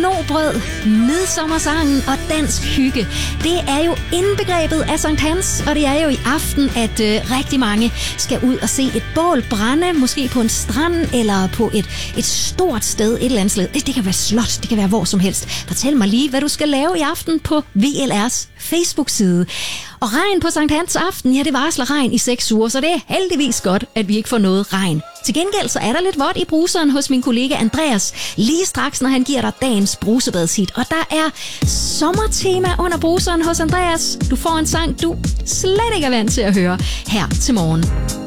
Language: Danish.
snobrød, midsommersangen og dansk hygge. Det er jo indbegrebet af Sankt Hans, og det er jo i aften, at rigtig mange skal ud og se et bål brænde, måske på en strand eller på et stort sted et eller andet sted. Det kan være slot, det kan være hvor som helst. Fortæl mig lige, hvad du skal lave i aften på VLR's Facebook-side. Og regn på Sankt Hans aften, ja, det varsler regn i 6 uger, så det er heldigvis godt, at vi ikke får noget regn. Til gengæld så er der lidt vådt i bruseren hos min kollega Andreas, lige straks når han giver dig dagens brusebadshit. Og der er sommertema under bruseren hos Andreas. Du får en sang, du slet ikke er vant til at høre her til morgen.